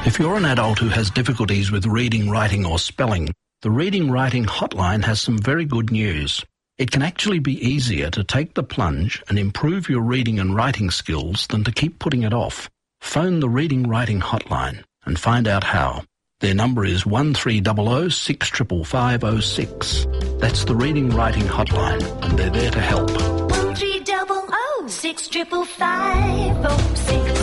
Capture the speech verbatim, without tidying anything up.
If you're an adult who has difficulties with reading, writing or spelling, the Reading Writing Hotline has some very good news. It can actually be easier to take the plunge and improve your reading and writing skills than to keep putting it off. Phone the Reading Writing Hotline and find out how. Their number is one three zero zero six five five zero six. That's the Reading Writing Hotline, and they're there to help. one three zero zero six five five zero six.